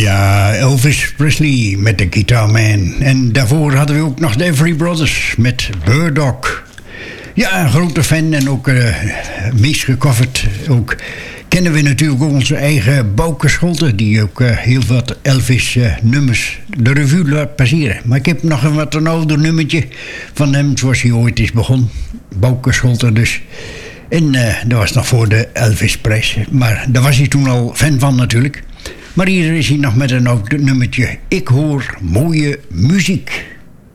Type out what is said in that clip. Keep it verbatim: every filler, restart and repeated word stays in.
Ja, Elvis Presley met de Guitar Man. En daarvoor hadden we ook nog de Everly Brothers met Burdock. Ja, een grote fan en ook uh, meest gecoverd. Ook kennen we natuurlijk ook onze eigen Bouke Scholten, die ook uh, heel wat Elvis uh, nummers de revue laat passeren. Maar ik heb nog een wat een ouder nummertje van hem, zoals hij ooit is begonnen. Bouke Scholten dus. En uh, dat was nog voor de Elvis-prijs. Maar daar was hij toen al fan van natuurlijk. Maar hier is hij nog met een oud nummertje. Ik hoor mooie muziek.